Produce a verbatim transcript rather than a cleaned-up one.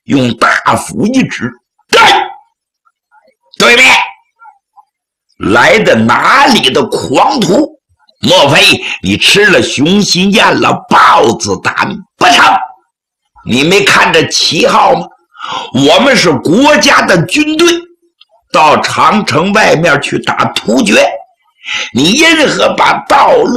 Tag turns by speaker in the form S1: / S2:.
S1: 用大斧一指，干！对面来的哪里的狂徒？莫非你吃了熊心咽了豹子胆？不成，你没看这旗号吗？我们是国家的军队，到长城外面去打突厥，你因何把道路